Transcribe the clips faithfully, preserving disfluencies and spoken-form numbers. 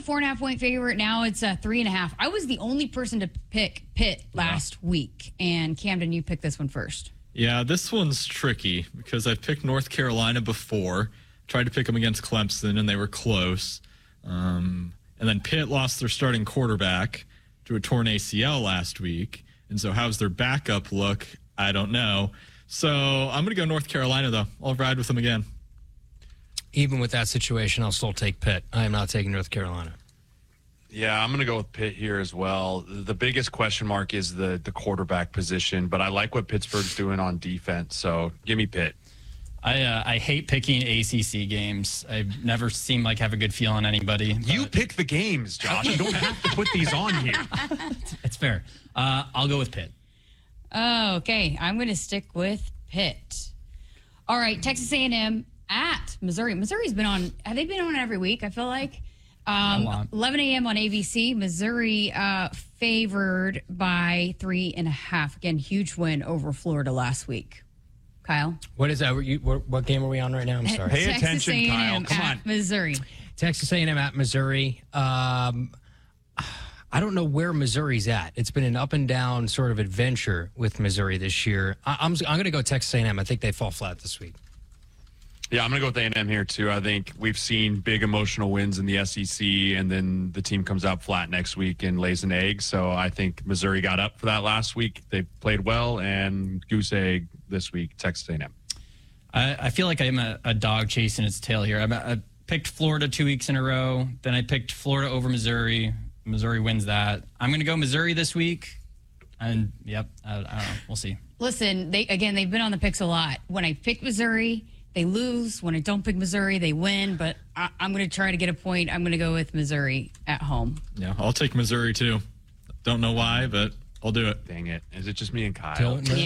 a four and a half point favorite. Now it's a three and a half. I was the only person to pick Pitt last yeah. week. And Camden, you picked this one first. Yeah, this one's tricky because I've picked North Carolina before. Tried to pick them against Clemson, and they were close. Um, and then Pitt lost their starting quarterback to a torn A C L last week. And so how's their backup look? I don't know. So I'm going to go North Carolina, though. I'll ride with them again. Even with that situation, I'll still take Pitt. I am not taking North Carolina. Yeah, I'm going to go with Pitt here as well. The biggest question mark is the the quarterback position, but I like what Pittsburgh's doing on defense, so give me Pitt. I uh, I hate picking A C C games. I never seem like I have a good feel on anybody. You pick the games, Josh. You don't have to put these on here. It's fair. Uh, I'll go with Pitt. Oh, okay. I'm going to stick with Pitt. All right, Texas A and M at Missouri. Missouri's been on, have they been on every week, I feel like? Um, eleven a.m. on A B C. Missouri uh, favored by three and a half. Again, huge win over Florida last week. Kyle? What is that? You, what, what game are we on right now? I'm sorry. Pay Texas attention, A and M Kyle. Come at on. Missouri. Texas A and M at Missouri. Um, I don't know where Missouri's at. It's been an up and down sort of adventure with Missouri this year. I, I'm I'm going to go Texas A and M. I think they fall flat this week. Yeah, I'm going to go with A and M here, too. I think we've seen big emotional wins in the S E C, and then the team comes out flat next week and lays an egg. So I think Missouri got up for that last week. They played well, and goose egg this week, Texas A and M. I, I feel like I'm a, a dog chasing its tail here. I, I picked Florida two weeks in a row. Then I picked Florida over Missouri. Missouri wins that. I'm going to go Missouri this week. And, yep, I, I don't know. We'll see. Listen, they again, they've been on the picks a lot. When I pick Missouri, they lose. When I don't pick Missouri, they win. But I, I'm going to try to get a point. I'm going to go with Missouri at home. Yeah, I'll take Missouri, too. Don't know why, but I'll do it. Dang it. Is it just me and Kyle? Don't know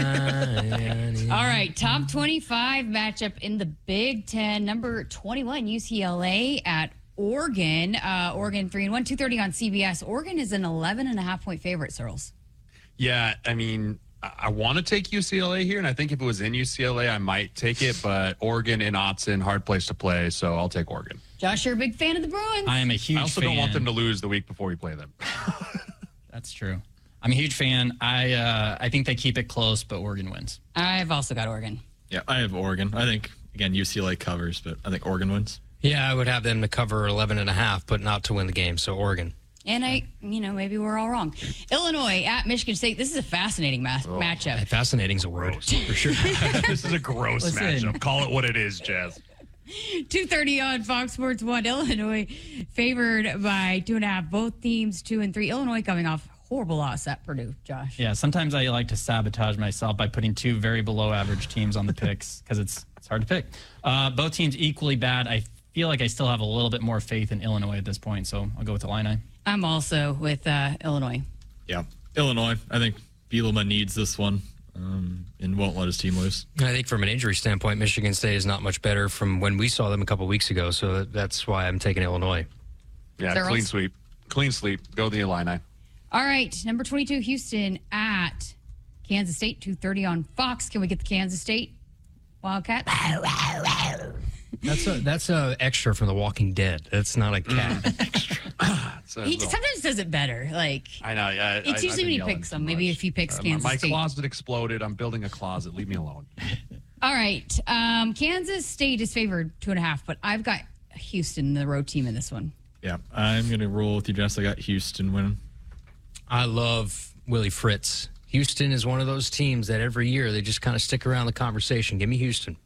Yeah. why. All right, top twenty-five matchup in the Big Ten. Number twenty-one, U C L A at Oregon. Uh, Oregon three and one, two thirty on C B S. Oregon is an eleven and a half point favorite, Searles. Yeah, I mean, I, I want to take U C L A here, and I think if it was in U C L A, I might take it. But Oregon in Autzen, hard place to play, so I'll take Oregon. Josh, you're a big fan of the Bruins. I am a huge fan. I also fan. don't want them to lose the week before we play them. That's true. I'm a huge fan. I uh, I think they keep it close, but Oregon wins. I've also got Oregon. Yeah, I have Oregon. I think, again, U C L A covers, but I think Oregon wins. Yeah, I would have them to cover eleven and a half, but not to win the game. So Oregon. And I, you know, maybe we're all wrong. Illinois at Michigan State. This is a fascinating ma- Oh. matchup. Fascinating's a word for sure. This is a gross Listen. matchup. Call it what it is, Jazz. two thirty on Fox Sports one. Illinois favored by two and a half. Both teams two and three. Illinois coming off horrible loss at Purdue, Josh. Yeah, sometimes I like to sabotage myself by putting two very below average teams on the picks because it's it's hard to pick. Uh, both teams equally bad. I feel like I still have a little bit more faith in Illinois at this point, so I'll go with Illini. I'm also with uh, Illinois. Yeah, Illinois. I think Bielema needs this one um, and won't let his team lose. I think from an injury standpoint, Michigan State is not much better from when we saw them a couple weeks ago. So that's why I'm taking Illinois. Yeah, Searles? clean sweep. Clean sweep. Go the Illini. All right, number twenty-two, Houston at Kansas State, two thirty on Fox. Can we get the Kansas State Wildcats? That's a that's a extra from The Walking Dead. That's not a cat. So, He little- sometimes does it better. Like, I know, yeah. it's I- usually I've when been he yelling picks too them. Maybe much. if he picks Uh, Kansas my State. closet exploded. I'm building a closet. Leave me alone. All right, um, Kansas State is favored two and a half, but I've got Houston, the road team, in this one. Yeah, I'm going to roll with you, Jess. I got Houston winning. I love Willie Fritz. Houston is one of those teams that every year they just kind of stick around the conversation. Give me Houston.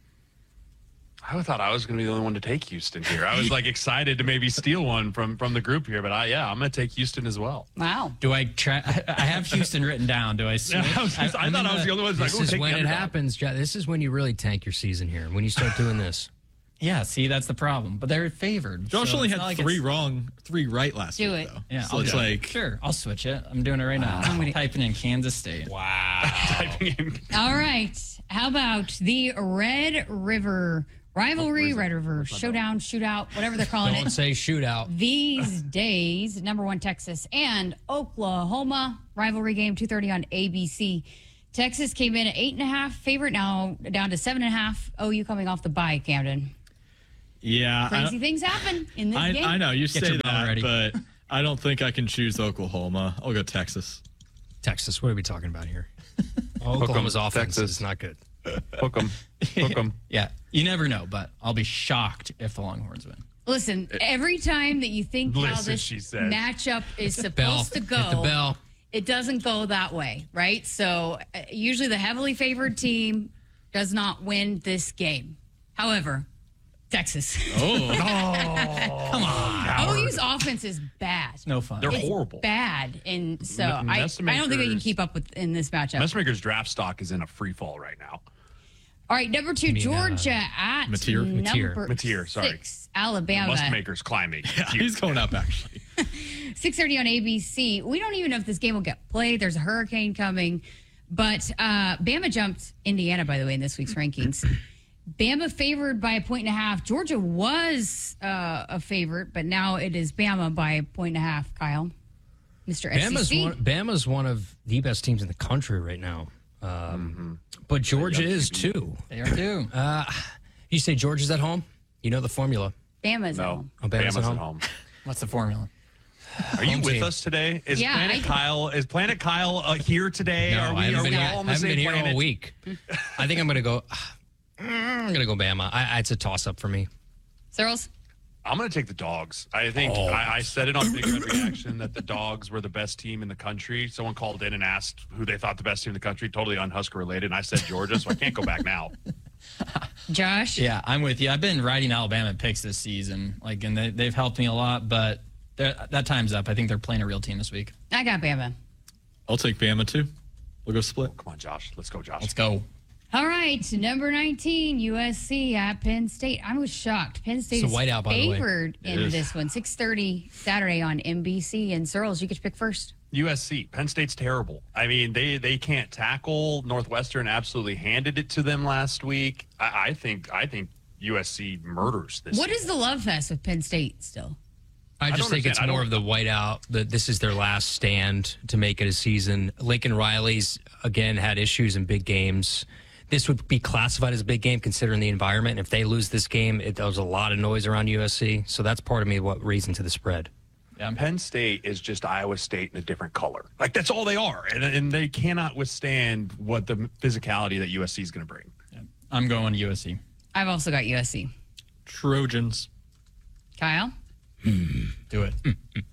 I thought I was going to be the only one to take Houston here. I was like excited to maybe steal one from from the group here, but I yeah, I'm going to take Houston as well. Wow. Do I try? I have Houston written down. Do I switch? I, was, I, I I'm thought I gonna- was the only one. Like, This "Ooh, is take when the it underdog." happens, Jack. This is when you really tank your season here. When you start doing this. Yeah, see, that's the problem. But they're favored. Josh so only it's had not like three it's- wrong, three right last Do week, it. though. Yeah, so I'll it's do it. like, Sure, I'll switch it. I'm doing it right now. I'm gonna- typing in Kansas State. Wow. Typing in. All right. How about the Red River rivalry, Red River showdown, shootout, whatever they're calling Don't it say shootout. these days. Number one, Texas and Oklahoma rivalry game, two thirty on A B C. Texas came in at eight and a half favorite, now down to seven and a half. O U coming off the bye, Camden. Yeah. Crazy things happen in this I, game. I know you Get say your bell that, ready. but I don't think I can choose Oklahoma. I'll go Texas. Texas, what are we talking about here? Oklahoma's offense Texas. is not good. Hook 'em. Hook 'em. Yeah, you never know, but I'll be shocked if the Longhorns win. Listen, every time that you think how Listen, this she says. matchup is Bell. supposed to go, Hit the bell. it doesn't go that way, right? So uh, usually the heavily favored team does not win this game. However, Texas. Oh, Come on, O U's offense is bad. no fun. They're It's horrible. bad, and so M- I, I don't think they can Messmaker's- keep up with in this matchup. Messmaker's draft stock is in a free fall right now. All right, number two, mean, Georgia at Mateer? Mateer. number Mateer, sorry. six, Alabama. Mustmaker's climbing. he's going up actually. six thirty on A B C. We don't even know if this game will get played. There's a hurricane coming. But uh, Bama jumped Indiana, by the way, in this week's rankings. Bama favored by a point and a half. Georgia was uh, a favorite, but now it is Bama by a point and a half, Kyle. Mister Bama's S E C. one, Bama's one of the best teams in the country right now. Um, But Georgia is too. They are too. You say Georgia's at home? You know the formula. Bama's at No, home. Oh, Bama's Bama's at at home. home. What's the formula? Are you Home with team. us today? Is Yeah, Planet I- Kyle is Planet Kyle uh, here today? No, are we, I haven't are been we here, all on I the haven't same been here planet? all week. I think I'm going to go. I'm going to go Bama. I, I, it's a toss up for me. Searles? I'm going to take the dogs. I think Oh. I, I said it on Big Red Reaction that the dogs were the best team in the country. Someone called in and asked who they thought the best team in the country, totally unhusker related, and I said Georgia, so I can't go back now. Josh? Yeah, I'm with you. I've been riding Alabama picks this season, like, and they, they've helped me a lot. But they're- that time's up. I think they're playing a real team this week. I got Bama. I'll take Bama too. We'll go split. Come on, Josh. Let's go, Josh. Let's go. All right, number nineteen, U S C at Penn State. I was shocked. Penn State It's a is whiteout, by the way. favored It in is. this one. six thirty Saturday on N B C. And Searles, you get to pick first. U S C. Penn State's terrible. I mean, they they can't tackle. Northwestern absolutely handed it to them last week. I, I think I think U S C murders this. What year. is the love fest with Penn State still? I just don't think it's understand. I more of don't- the whiteout that this is their last stand to make it a season. Lincoln Riley's again had issues in big games. This would be classified as a big game considering the environment. If they lose this game, it, there's a lot of noise around U S C. So that's part of me what reason to the spread. Yeah, I'm- Penn State is just Iowa State in a different color. Like that's all they are, and and they cannot withstand what the physicality that U S C is going to bring. I'm going U S C. I've also got U S C. Trojans. Kyle? Do it.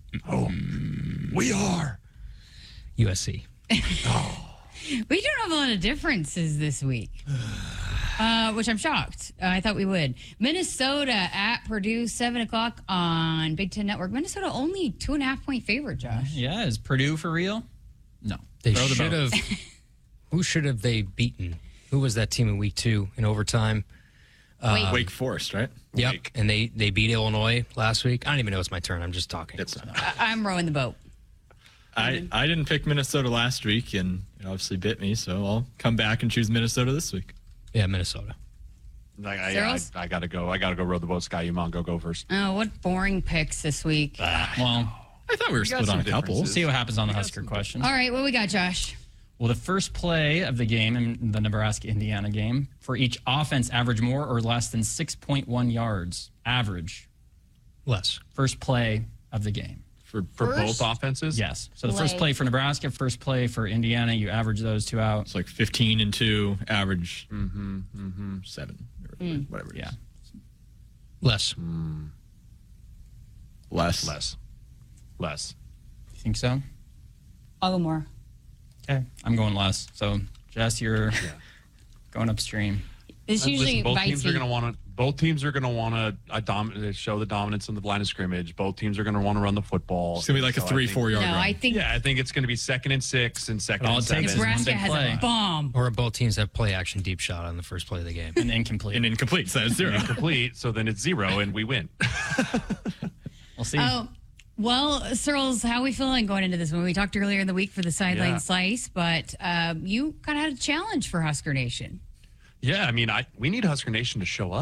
We are. U S C. We don't have a lot of differences this week, uh, which I'm shocked. Uh, I thought we would. Minnesota at Purdue, seven o'clock on Big Ten Network. Minnesota only two and a half point favorite, Josh. Yeah, is Purdue for real? No. They Throw the should boat. have. Who should have they beaten? Who was that team in week two in overtime? Wait, Wake Forest, right? Yep. Wake. And they, they beat Illinois last week. I don't even know it's my turn. I'm just talking. It's I- I'm rowing the boat. I, I didn't pick Minnesota last week, and it obviously bit me, so I'll come back and choose Minnesota this week. Yeah, Minnesota. Like, I, I, Searles? I got to go. I got to go row the boat. Sky Uman, go first. Oh, what boring picks this week. Well, I thought we were got split some on a couple. differences. see what happens on the Husker questions. All right, what we got, Josh? Well, the first play of the game in the Nebraska-Indiana game for each offense average more or less than six point one yards average. Less. First play of the game. For, For First? both offenses? Yes. So the first Play. play for Nebraska, first play for Indiana, you average those two out. It's like fifteen and two, average seven, or whatever it is. Yeah. Less. Less. Less. Less. You think so? I'll go more. Okay. I'm going less. So, Jess, you're going upstream. This usually Listen, both bites teams me. are going to want to. Both teams are going to want to uh, dom- show the dominance in the line of scrimmage. Both teams are going to want to run the football. It's going to be like a So I three, think- four yard No, run. I think Yeah, I think it's going to be second and six and second All and it seven. takes is one Nebraska big has play. a bomb. Or both teams have play action deep shot on the first play of the game. And incomplete. and incomplete, so it's zero. complete. So then it's zero and we win. we'll see. Oh, well, Searles, how are we feeling going into this one? We talked earlier in the week for the sideline Yeah. slice, but um, you kind of had a challenge for Husker Nation. Yeah, I mean, I we need Husker Nation to show up.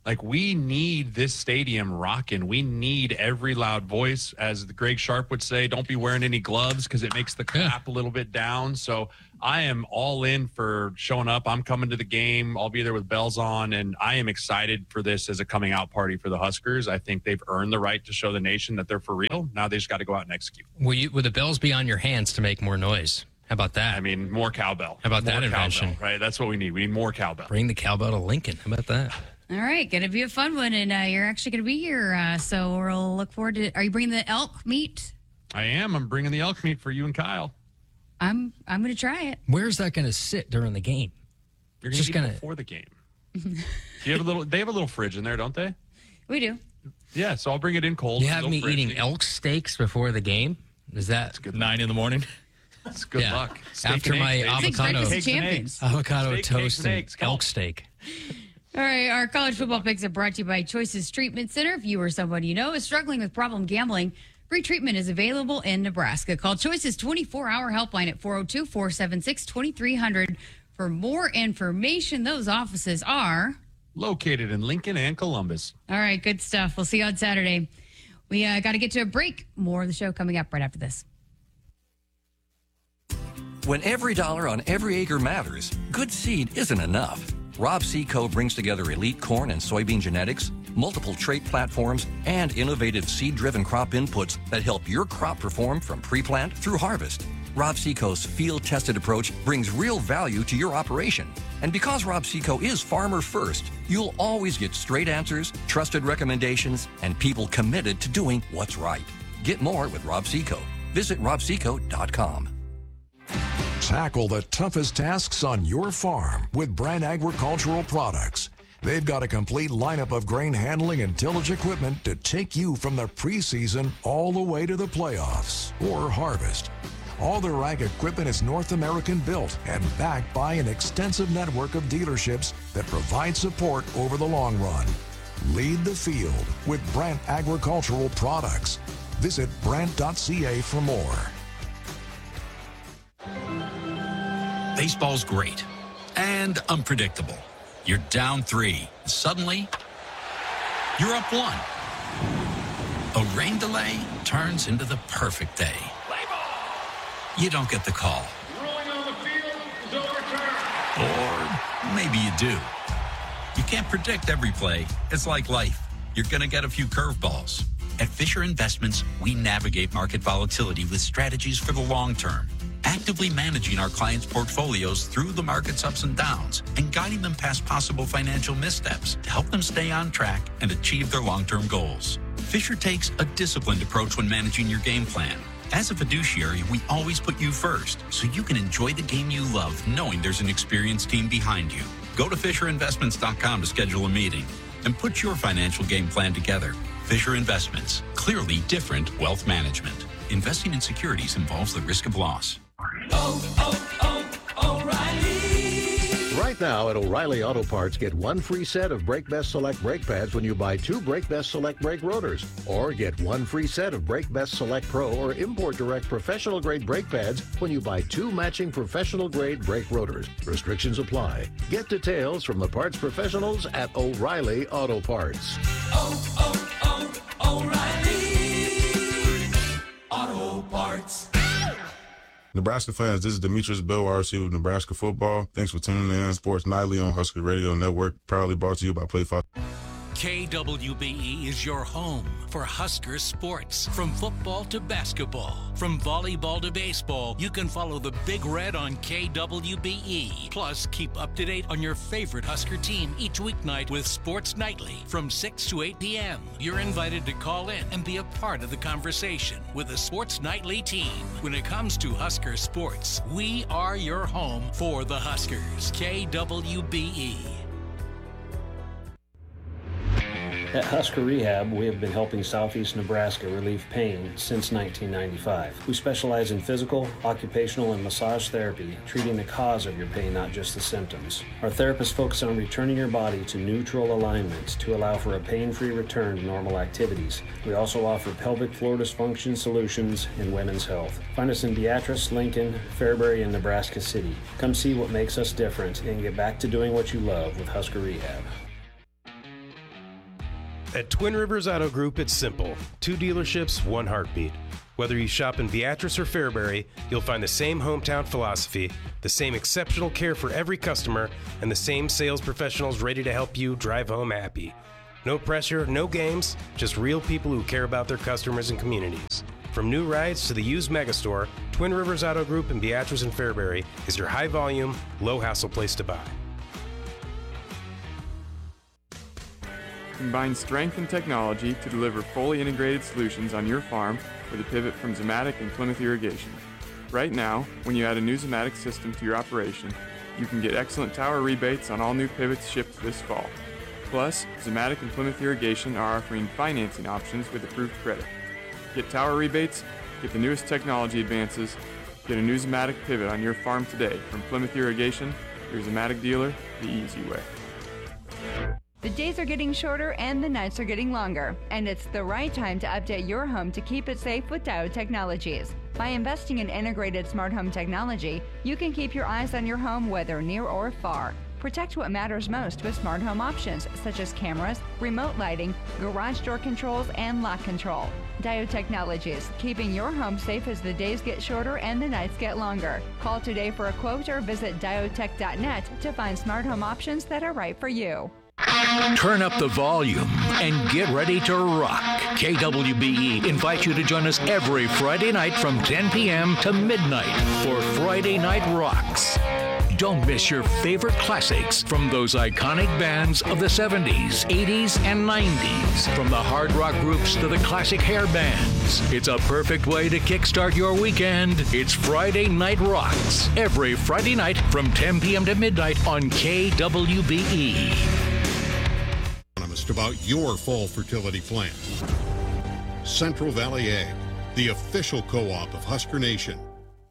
Like, we need this stadium rocking. We need every loud voice. As the Greg Sharp would say, don't be wearing any gloves because it makes the clap yeah. a little bit down. So I am all in for showing up. I'm coming to the game. I'll be there with bells on, and I am excited for this as a coming out party for the Huskers. I think they've earned the right to show the nation that they're for real. Now they just got to go out and execute. Will, you, will the bells be on your hands to make more noise? How about that? I mean, more cowbell. How about more that invention? Cowbell, right? That's what we need. We need more cowbell. Bring the cowbell to Lincoln. How about that? All right, going to be a fun one, and uh, you're actually going to be here, uh, so we'll look forward to it. Are you bringing the elk meat? I am. I'm bringing the elk meat for you and Kyle. I'm I'm going to try it. Where's that going to sit during the game? You're going to eat gonna... before the game. Do you have a little? They have a little fridge in there, don't they? We do. Yeah, so I'll bring it in cold. You have me fridge. eating elk steaks before the game? Is that That's good? Nine in the morning. That's good yeah. luck. Steak After my eggs, avocado, champions. avocado steak, toast and, eggs, and elk steak. All right, our college football picks are brought to you by Choices Treatment Center. If you or someone you know is struggling with problem gambling, free treatment is available in Nebraska. Call Choices twenty-four hour helpline at four oh two, four seven six, two three zero zero. For more information, those offices are located in Lincoln and Columbus. All right, good stuff. We'll see you on Saturday. We uh, got to get to a break. More of the show coming up right after this. When every dollar on every acre matters, good seed isn't enough. Rob Seco brings together elite corn and soybean genetics, multiple trait platforms, and innovative seed-driven crop inputs that help your crop perform from pre-plant through harvest. Rob Seco's field-tested approach brings real value to your operation. And because Rob Seco is farmer first, you'll always get straight answers, trusted recommendations, and people committed to doing what's right. Get more with Rob Seco. Visit rob seco dot com. Tackle the toughest tasks on your farm with Brandt Agricultural Products. They've got a complete lineup of grain handling and tillage equipment to take you from the preseason all the way to the playoffs or harvest. All their ag equipment is North American built and backed by an extensive network of dealerships that provide support over the long run. Lead the field with Brandt Agricultural Products. Visit brandt dot c a for more. Baseball's great and unpredictable. You're down three. Suddenly, you're up one. A rain delay turns into the perfect day. You don't get the call. Rolling on the field is overturned. Or maybe you do. You can't predict every play. It's like life. You're going to get a few curveballs. At Fisher Investments, we navigate market volatility with strategies for the long term, actively managing our clients' portfolios through the market's ups and downs and guiding them past possible financial missteps to help them stay on track and achieve their long-term goals. Fisher takes a disciplined approach when managing your game plan. As a fiduciary, we always put you first, so you can enjoy the game you love knowing there's an experienced team behind you. Go to fisher investments dot com to schedule a meeting and put your financial game plan together. Fisher Investments, clearly different wealth management. Investing in securities involves the risk of loss. Oh, oh, oh, O'Reilly. Right now at O'Reilly Auto Parts, get one free set of Brake Best Select brake pads when you buy two Brake Best Select brake rotors. Or get one free set of Brake Best Select Pro or Import Direct professional grade brake pads when you buy two matching professional grade brake rotors. Restrictions apply. Get details from the parts professionals at O'Reilly Auto Parts. Oh, oh, oh, O'Reilly Auto Parts. Nebraska fans, this is Demetrius Bell, R C with Nebraska Football. Thanks for tuning in. Sports Nightly on Husker Radio Network, proudly brought to you by Play Five. K W B E is your home for Husker sports. From football to basketball, from volleyball to baseball, you can follow the Big Red on K W B E. Plus, keep up to date on your favorite Husker team each weeknight with Sports Nightly from six to eight p.m. You're invited to call in and be a part of the conversation with the Sports Nightly team. When it comes to Husker sports, we are your home for the Huskers. K W B E. At Husker Rehab, we have been helping Southeast Nebraska relieve pain since nineteen ninety-five. We specialize in physical, occupational, and massage therapy, treating the cause of your pain, not just the symptoms. Our therapists focus on returning your body to neutral alignment to allow for a pain-free return to normal activities. We also offer pelvic floor dysfunction solutions and women's health. Find us in Beatrice, Lincoln, Fairbury, and Nebraska City. Come see what makes us different and get back to doing what you love with Husker Rehab. At Twin Rivers Auto Group, it's simple. Two dealerships, one heartbeat. Whether you shop in Beatrice or Fairbury, you'll find the same hometown philosophy, the same exceptional care for every customer, and the same sales professionals ready to help you drive home happy. No pressure, no games, just real people who care about their customers and communities. From new rides to the used megastore, Twin Rivers Auto Group in Beatrice and Fairbury is your high-volume, low-hassle place to buy. Combine strength and technology to deliver fully integrated solutions on your farm with a pivot from Zematic and Plymouth Irrigation. Right now, when you add a new Zematic system to your operation, you can get excellent tower rebates on all new pivots shipped this fall. Plus, Zematic and Plymouth Irrigation are offering financing options with approved credit. Get tower rebates, get the newest technology advances, get a new Zematic pivot on your farm today from Plymouth Irrigation, your Zematic dealer, the easy way. The days are getting shorter and the nights are getting longer, and it's the right time to update your home to keep it safe with Diode Technologies. By investing in integrated smart home technology, you can keep your eyes on your home whether near or far. Protect what matters most with smart home options such as cameras, remote lighting, garage door controls, and lock control. Diode Technologies, keeping your home safe as the days get shorter and the nights get longer. Call today for a quote or visit diode tech dot net to find smart home options that are right for you. Turn up the volume and get ready to rock. K W B E invites you to join us every Friday night from ten p.m. to midnight for Friday Night Rocks. Don't miss your favorite classics from those iconic bands of the seventies, eighties, and nineties. From the hard rock groups to the classic hair bands. It's a perfect way to kickstart your weekend. It's Friday Night Rocks. Every Friday night from ten p.m. to midnight on K W B E. About your fall fertility plan. Central Valley Ag, the official co-op of Husker Nation.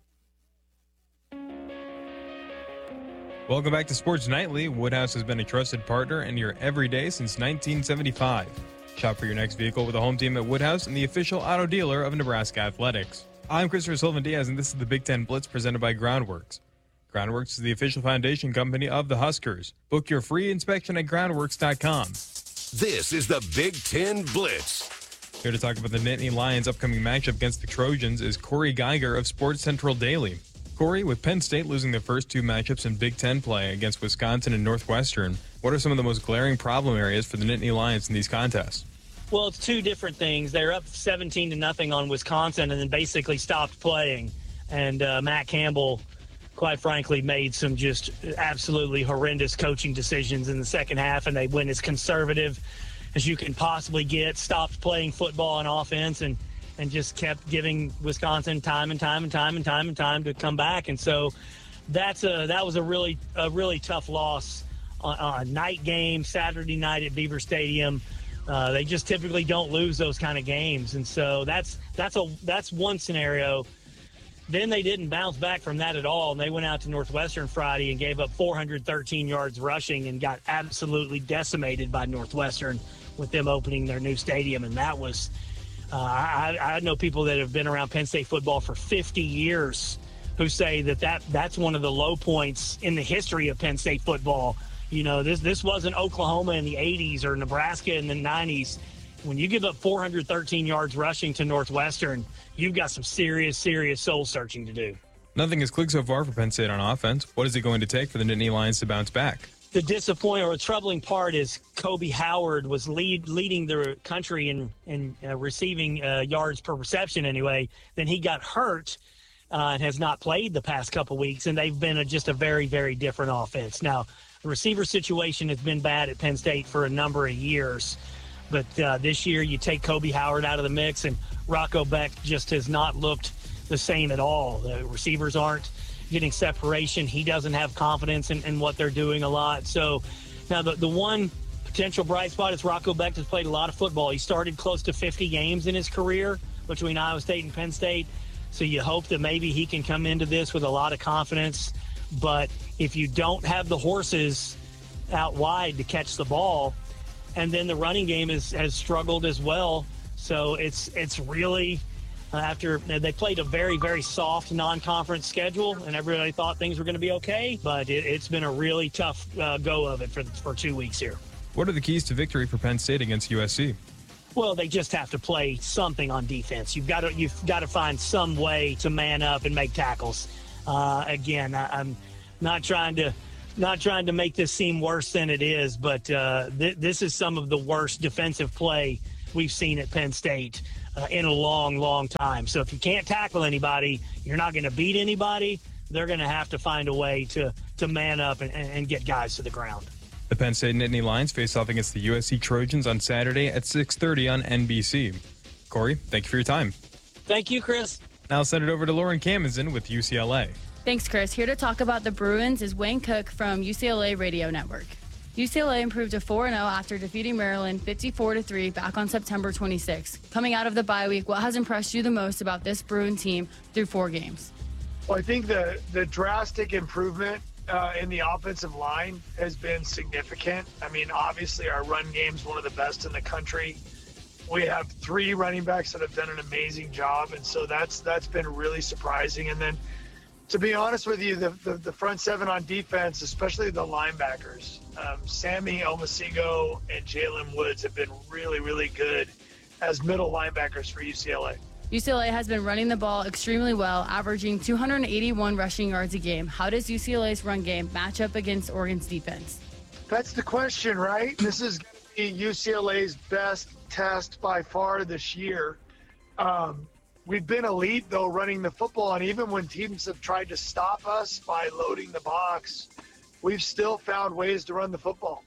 Welcome back to Sports Nightly. Woodhouse has been a trusted partner in your everyday since nineteen seventy-five. Shop for your next vehicle with the home team at Woodhouse and the official auto dealer of Nebraska Athletics. I'm Christopher Sullivan Diaz, and this is the Big Ten Blitz presented by Groundworks. Groundworks is the official foundation company of the Huskers. Book your free inspection at groundworks dot com. This is the Big Ten Blitz. Here to talk about the Nittany Lions' upcoming matchup against the Trojans is Corey Geiger of Sports Central Daily. Corey, with Penn State losing their first two matchups in Big Ten play against Wisconsin and Northwestern, what are some of the most glaring problem areas for the Nittany Lions in these contests? Well, it's two different things. They're up seventeen to nothing on Wisconsin and then basically stopped playing. And uh, Matt Campbell, quite frankly, made some just absolutely horrendous coaching decisions in the second half, and they went as conservative as you can possibly get, stopped playing football on offense, and, and just kept giving Wisconsin time and time and time and time and time to come back. And so that's a that was a really a really tough loss on, on a night game, Saturday night at Beaver Stadium. Uh, they just typically don't lose those kind of games, and so that's that's a that's one scenario. Then they didn't bounce back from that at all, and they went out to Northwestern Friday and gave up four hundred thirteen yards rushing and got absolutely decimated by Northwestern with them opening their new stadium. And that was, uh, I, I know people that have been around Penn State football for fifty years who say that, that that's one of the low points in the history of Penn State football. You know, this this wasn't Oklahoma in the eighties or Nebraska in the nineties. When you give up four hundred thirteen yards rushing to Northwestern, you've got some serious, serious soul searching to do. Nothing has clicked so far for Penn State on offense. What is it going to take for the Nittany Lions to bounce back? The disappointing or troubling part is Kobe Howard was lead, leading the country in, in uh, receiving uh, yards per reception anyway. Then he got hurt uh, and has not played the past couple weeks, and they've been a, just a very, very different offense. Now, the receiver situation has been bad at Penn State for a number of years. But uh, this year, you take Kobe Howard out of the mix, and Rocco Beck just has not looked the same at all. The receivers aren't getting separation. He doesn't have confidence in, in what they're doing a lot. So now the, the one potential bright spot is Rocco Beck has played a lot of football. He started close to fifty games in his career between Iowa State and Penn State. So you hope that maybe he can come into this with a lot of confidence. But if you don't have the horses out wide to catch the ball, and then the running game is, has struggled as well. So it's it's really, uh, after they played a very, very soft non-conference schedule, and everybody thought things were going to be okay, but it, it's been a really tough uh, go of it for, for two weeks here. What are the keys to victory for Penn State against U S C? Well, they just have to play something on defense. You've got to you've got to find some way to man up and make tackles. Uh, again, I, I'm not trying to not trying to make this seem worse than it is, but uh, th- this is some of the worst defensive play we've seen at Penn State uh, in a long, long time. So if you can't tackle anybody, you're not going to beat anybody. They're going to have to find a way to to man up and, and get guys to the ground. The Penn State Nittany Lions face off against the U S C Trojans on Saturday at six thirty on N B C. Corey, thank you for your time. Thank you, Chris. Now I'll send it over to Lauren Camazin with U C L A. Thanks, Chris. Here to talk about the Bruins is Wayne Cook from U C L A Radio Network. U C L A improved to four and oh after defeating Maryland fifty-four to three back on September twenty-sixth. Coming out of the bye week, what has impressed you the most about this Bruin team through four games? Well, I think the, the drastic improvement uh, in the offensive line has been significant. I mean, obviously our run game's one of the best in the country. We have three running backs that have done an amazing job, and so that's that's been really surprising. And then, to be honest with you, the, the, the front seven on defense, especially the linebackers, um, Sammy Omasigo and Jalen Woods have been really, really good as middle linebackers for U C L A. U C L A has been running the ball extremely well, averaging two hundred eighty-one rushing yards a game. How does U C L A's run game match up against Oregon's defense? That's the question, right? This is going to be U C L A's best test by far this year. Um, we've been elite, though, running the football, and even when teams have tried to stop us by loading the box, we've still found ways to run the football.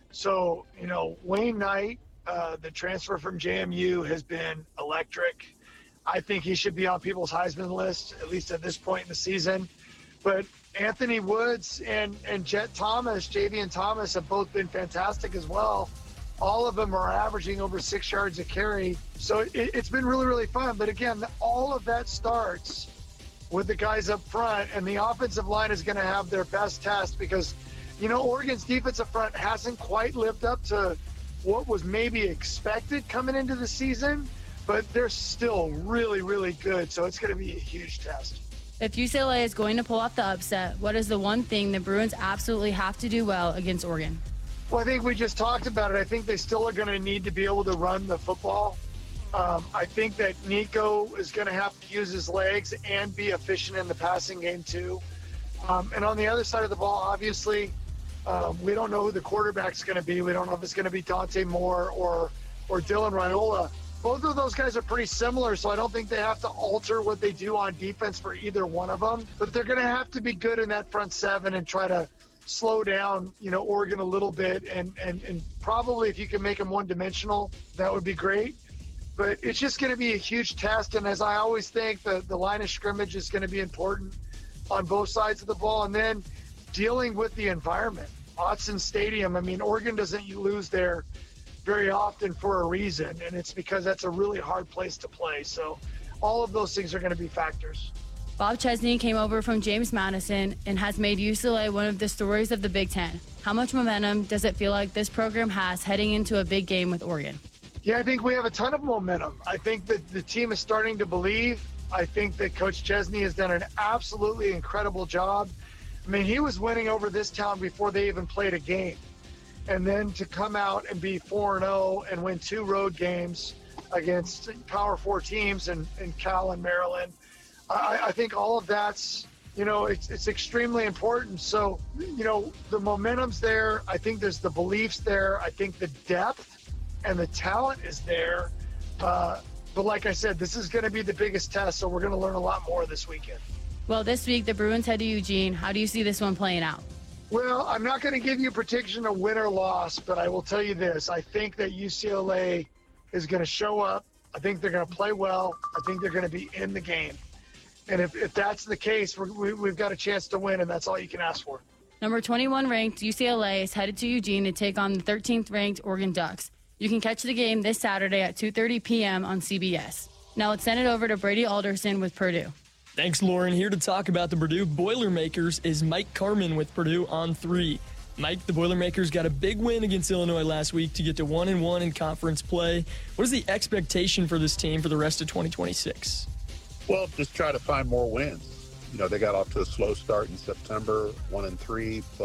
So, you know, Wayne Knight, uh, the transfer from J M U, has been electric. I think he should be on people's Heisman list, at least at this point in the season. But Anthony Woods and, and Jet Thomas, Javian Thomas, have both been fantastic as well. All of them are averaging over six yards a carry. So it, it's been really, really fun. But again, all of that starts with the guys up front, and the offensive line is going to have their best test because, you know, Oregon's defensive front hasn't quite lived up to what was maybe expected coming into the season. But they're still really, really good, so it's going to be a huge test. If U C L A is going to pull off the upset, what is the one thing the Bruins absolutely have to do well against Oregon? Well, I think we just talked about it. I think they still are going to need to be able to run the football. Um, I think that Nico is going to have to use his legs and be efficient in the passing game, too. Um, and on the other side of the ball, obviously, um, we don't know who the quarterback's going to be. We don't know if it's going to be Dante Moore or, or Dylan Raiola. Both of those guys are pretty similar, so I don't think they have to alter what they do on defense for either one of them. But they're going to have to be good in that front seven and try to slow down, you know, Oregon a little bit. And, and, and probably if you can make them one-dimensional, that would be great. But it's just going to be a huge test. And as I always think, the, the line of scrimmage is going to be important on both sides of the ball. And then dealing with the environment. Autzen Stadium, I mean, Oregon doesn't lose there very often for a reason, and it's because that's a really hard place to play. So all of those things are going to be factors. Bob Chesney came over from James Madison and has made U C L A one of the stories of the Big Ten. How much momentum does it feel like this program has heading into a big game with Oregon? Yeah, I think we have a ton of momentum. I think that the team is starting to believe. I think that Coach Chesney has done an absolutely incredible job. I mean, he was winning over this town before they even played a game. And then to come out and be four and oh and win two road games against Power Four teams in, in Cal and Maryland, I, I think all of that's, you know, it's, it's extremely important. So, you know, the momentum's there. I think there's the beliefs there. I think the depth and the talent is there. Uh, but like I said, this is going to be the biggest test, so we're going to learn a lot more this weekend. Well, this week the Bruins head to Eugene. How do you see this one playing out? Well, I'm not going to give you a prediction of win or loss, but I will tell you this. I think that U C L A is going to show up. I think they're going to play well. I think they're going to be in the game. And if, if that's the case, we're, we, we've got a chance to win, and that's all you can ask for. Number twenty-one ranked U C L A is headed to Eugene to take on the thirteenth ranked Oregon Ducks. You can catch the game this Saturday at two thirty p.m. on C B S. Now let's send it over to Brady Alderson with Purdue. Thanks, Lauren. Here to talk about the Purdue Boilermakers is Mike Carmen with Purdue on three. Mike, the Boilermakers got a big win against Illinois last week to get to one and one in conference play. What is the expectation for this team for the rest of twenty twenty-six? Well, just try to find more wins. You know, they got off to a slow start in September, one and three, but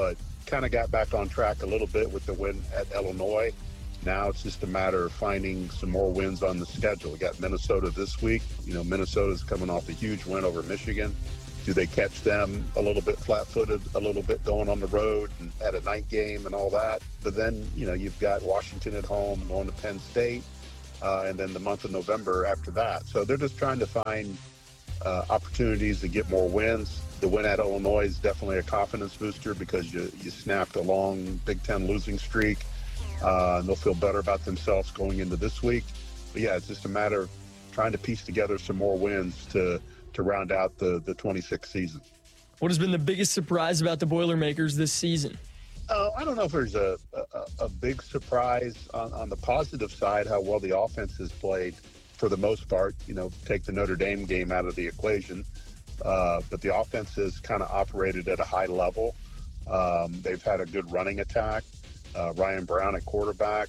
kind of got back on track a little bit with the win at Illinois. Now it's just a matter of finding some more wins on the schedule. We got Minnesota this week. You know, Minnesota's coming off a huge win over Michigan. Do they catch them a little bit flat-footed, a little bit going on the road and at a night game and all that? But then, you know, you've got Washington at home, going to Penn State, uh, and then the month of November after that. So they're just trying to find uh, opportunities to get more wins. The win at Illinois is definitely a confidence booster because you, you snapped a long Big Ten losing streak. Uh, and they'll feel better about themselves going into this week. But yeah, it's just a matter of trying to piece together some more wins to to round out the, the twenty-six season. What has been the biggest surprise about the Boilermakers this season? Uh, I don't know if there's a, a, a big surprise on, on the positive side, how well the offense has played for the most part. You know, take the Notre Dame game out of the equation. Uh, but the offense has kind of operated at a high level. Um, they've had a good running attack. Uh, Ryan Brown at quarterback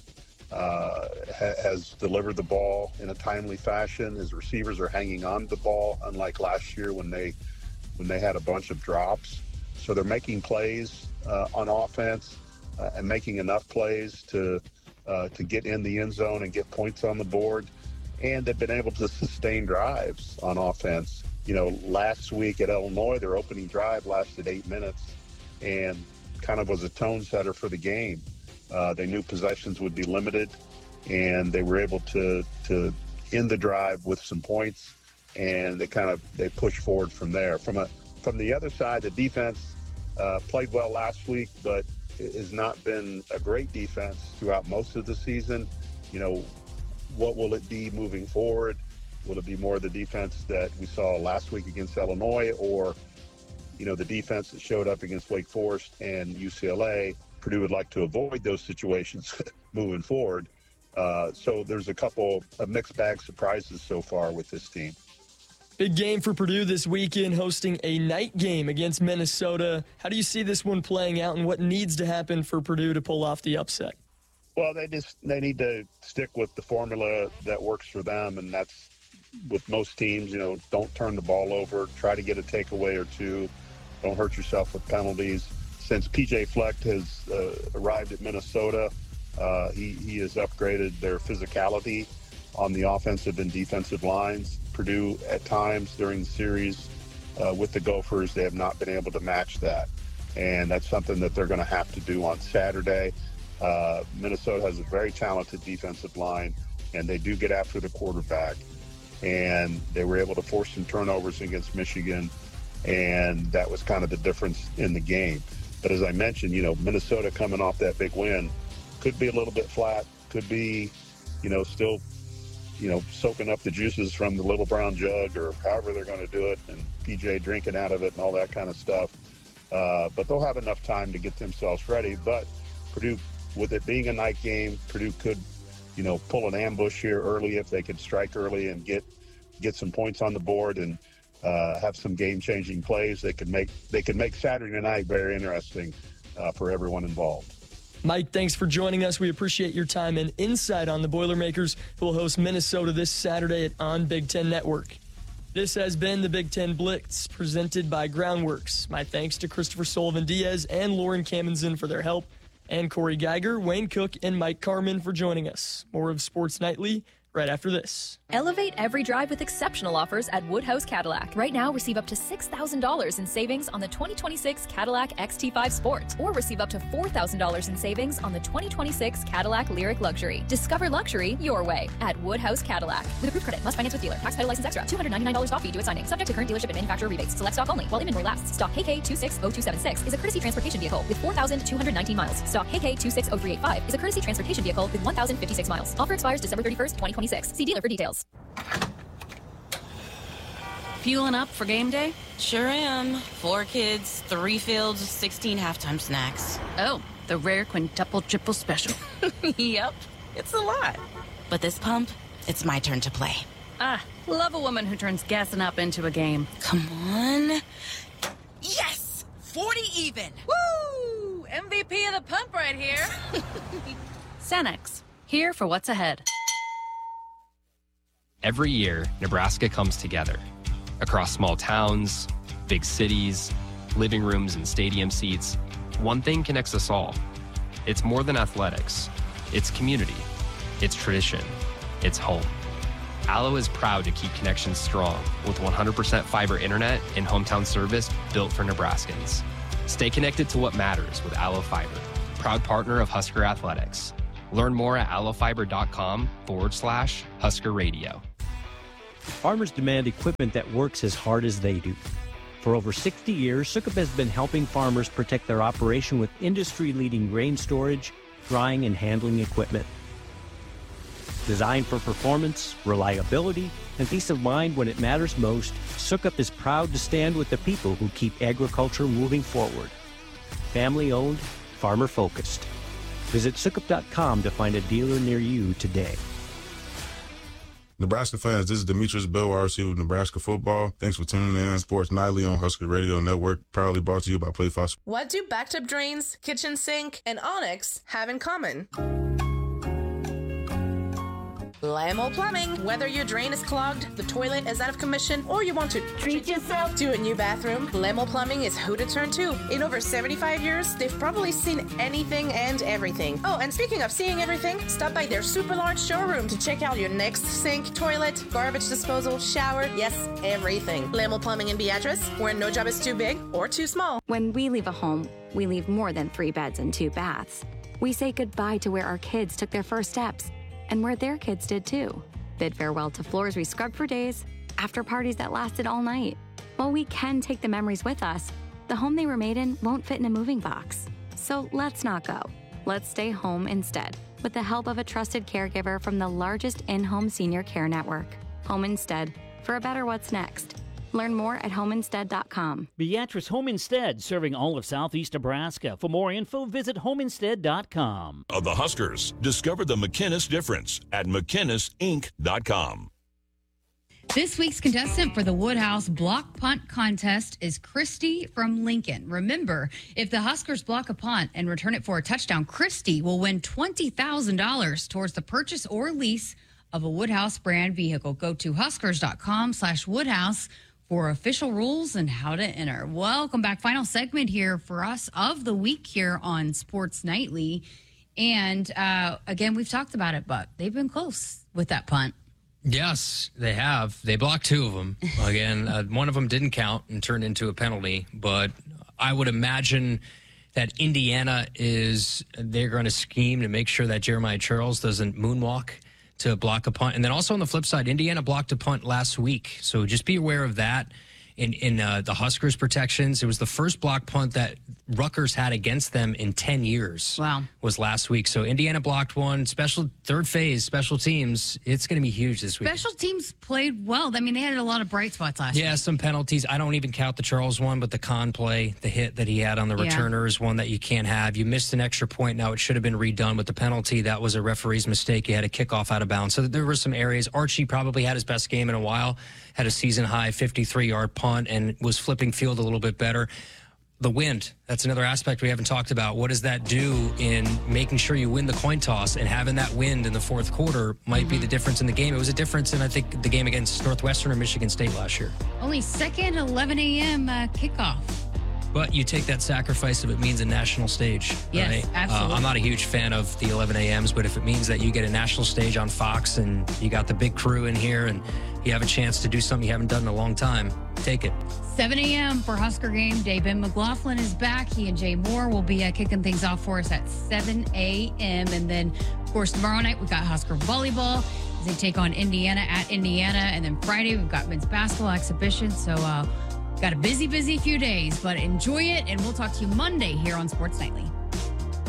uh, ha- has delivered the ball in a timely fashion. His receivers are hanging on to the ball, unlike last year when they when they had a bunch of drops. So they're making plays uh, on offense uh, and making enough plays to uh, to get in the end zone and get points on the board. And they've been able to sustain drives on offense. You know, last week at Illinois, their opening drive lasted eight minutes and kind of was a tone setter for the game. Uh, they knew possessions would be limited, and they were able to to end the drive with some points, and they kind of they pushed forward from there. From a from the other side, the defense uh, played well last week, but it has not been a great defense throughout most of the season. You know, what will it be moving forward? Will it be more of the defense that we saw last week against Illinois, or, you know, the defense that showed up against Wake Forest and U C L A? Purdue would like to avoid those situations moving forward. Uh, so there's a couple of mixed bag surprises so far with this team. Big game for Purdue this weekend, hosting a night game against Minnesota. How do you see this one playing out, and what needs to happen for Purdue to pull off the upset? Well, they just they need to stick with the formula that works for them, and that's with most teams. You know, don't turn the ball over. Try to get a takeaway or two. Don't hurt yourself with penalties. Since P J Fleck has uh, arrived at Minnesota, uh, he, he has upgraded their physicality on the offensive and defensive lines. Purdue, at times during the series uh, with the Gophers, they have not been able to match that. And that's something that they're going to have to do on Saturday. Uh, Minnesota has a very talented defensive line, and they do get after the quarterback. And they were able to force some turnovers against Michigan, and that was kind of the difference in the game. But as I mentioned, you know, Minnesota coming off that big win could be a little bit flat, could be, you know, still, you know, soaking up the juices from the little brown jug or however they're going to do it, and P J drinking out of it and all that kind of stuff. Uh, but they'll have enough time to get themselves ready. But Purdue, with it being a night game, Purdue could, you know, pull an ambush here early if they could strike early and get get some points on the board and uh, have some game-changing plays. They could make they could make Saturday night very interesting uh, for everyone involved. Mike, thanks for joining us. We appreciate your time and insight on the Boilermakers, who will host Minnesota this Saturday at On Big Ten Network. This has been the Big Ten Blitz, presented by Groundworks. My thanks to Christopher Sullivan-Diaz and Lauren Kamenzen for their help, and Corey Geiger, Wayne Cook, and Mike Carmen for joining us. More of Sports Nightly right after this. Elevate every drive with exceptional offers at Woodhouse Cadillac. Right now, receive up to six thousand dollars in savings on the twenty twenty-six Cadillac X T five Sport, or receive up to four thousand dollars in savings on the twenty twenty-six Cadillac Lyriq Luxury. Discover luxury your way at Woodhouse Cadillac. With approved credit, must finance with dealer. Tax title license extra. two hundred ninety-nine dollars off fee due at signing. Subject to current dealership and manufacturer rebates. Select stock only while inventory lasts. Stock K K two six zero two seven six is a courtesy transportation vehicle with four thousand two hundred nineteen miles. Stock K K two six zero three eight five is a courtesy transportation vehicle with one thousand fifty-six miles. Offer expires December thirty-first, twenty twenty-six. See dealer for details. Fueling up for game day? Sure am. Four kids, three fields, sixteen halftime snacks. Oh, the rare quintuple triple special. Yep, it's a lot. But this pump, it's my turn to play. Ah, love a woman who turns gassing up into a game. Come on. Yes! forty even! Woo! M V P of the pump right here. Cenex, here for what's ahead. Every year, Nebraska comes together. Across small towns, big cities, living rooms and stadium seats, one thing connects us all. It's more than athletics. It's community. It's tradition. It's home. Allo is proud to keep connections strong with one hundred percent fiber internet and hometown service built for Nebraskans. Stay connected to what matters with Allo Fiber, proud partner of Husker Athletics. Learn more at allofiber.com forward slash Husker Radio. Farmers demand equipment that works as hard as they do. For over sixty years, Sukup has been helping farmers protect their operation with industry-leading grain storage, drying, and handling equipment. Designed for performance, reliability, and peace of mind when it matters most, Sukup is proud to stand with the people who keep agriculture moving forward. Family-owned, farmer-focused. Visit Sukup dot com to find a dealer near you today. Nebraska fans, this is Demetrius Bell, wide receiver of Nebraska football. Thanks for tuning in. Sports Nightly on Husker Radio Network, proudly brought to you by Play five. What do bathtub drains, kitchen sink, and Onyx have in common? Lamo Plumbing. Whether your drain is clogged, the toilet is out of commission, or you want to treat yourself to a new bathroom, Lamo Plumbing is who to turn to. In over seventy-five years, they've probably seen anything and everything. Oh, and speaking of seeing everything, stop by their super large showroom to check out your next sink, toilet, garbage disposal, shower, yes, everything. Lamo Plumbing in Beatrice, where no job is too big or too small. When we leave a home, we leave more than three beds and two baths. We say goodbye to where our kids took their first steps, and where their kids did too. Bid farewell to floors we scrubbed for days, after parties that lasted all night. While we can take the memories with us, the home they were made in won't fit in a moving box. So let's not go. Let's stay home instead, with the help of a trusted caregiver from the largest in-home senior care network. Home Instead, for a better what's next. Learn more at home instead dot com. Beatrice Home Instead, serving all of southeast Nebraska. For more info, visit home instead dot com. Of the Huskers, discover the McInnes difference at mckinnis inc dot com. This week's contestant for the Woodhouse Block Punt Contest is Christy from Lincoln. Remember, if the Huskers block a punt and return it for a touchdown, Christy will win twenty thousand dollars towards the purchase or lease of a Woodhouse brand vehicle. Go to huskers dot com slash woodhouse for official rules and how to enter. Welcome back. Final segment here for us of the week here on Sports Nightly. And uh, again, we've talked about it, but they've been close with that punt. Yes, they have. They blocked two of them. Again, uh, one of them didn't count and turned into a penalty. But I would imagine that Indiana is, they're going to scheme to make sure that Jeremiah Charles doesn't moonwalk to block a punt. And then also on the flip side, Indiana blocked a punt last week. So just be aware of that in, in uh, the Huskers protections. It was the first block punt that Rutgers had against them in ten years. Wow. Was last week. So Indiana blocked one. Special third phase, special teams. It's going to be huge this week. Special teams played well. I mean, they had a lot of bright spots last Yeah, week. some penalties. I don't even count the Charles one, but the Con play, the hit that he had on the Yeah. returner is one that you can't have. You missed an extra point. Now it should have been redone with the penalty. That was a referee's mistake. You had a kickoff out of bounds. So there were some areas. Archie probably had his best game in a while. Had a season-high fifty-three-yard punt and was flipping field a little bit better. The wind, that's another aspect we haven't talked about. What does that do in making sure you win the coin toss? And having that wind in the fourth quarter might mm-hmm. be the difference in the game. It was a difference in, I think, the game against Northwestern or Michigan State last year. Only second eleven a.m. Uh, kickoff. But you take that sacrifice if it means a national stage. Yes, right? absolutely. Uh, I'm not a huge fan of the eleven a.m.s, but if it means that you get a national stage on Fox and you got the big crew in here and you have a chance to do something you haven't done in a long time, take it. seven a.m. for Husker Game Day. Ben McLaughlin is back. He and Jay Moore will be uh, kicking things off for us at seven a.m. And then, of course, tomorrow night we've got Husker Volleyball as they take on Indiana at Indiana. And then Friday we've got men's basketball exhibition. So, uh, got a busy, busy few days, but enjoy it. And we'll talk to you Monday here on Sports Nightly.